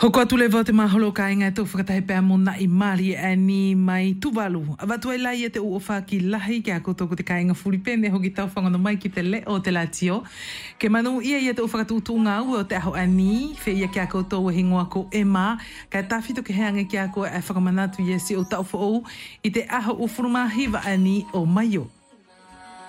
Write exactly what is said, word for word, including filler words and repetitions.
Hoko atu le vote maholo ka inga tō whakatahe pēr mona I mari e ni mai tuvalu. Awatu ai lai e te uofa ki lahi ki a koutou ko te ka inga furipene hoki tau whangono mai ki te le o te latio. Ke manu ia i e te uwhakatutu ngā ua o te aho ani, whea ia ki a koutou e hingoa ko e mā, ka tawhito ke heange ki a koe e whakamanatu i e si o tau whaou I te aho o furumahiwa ani o maio.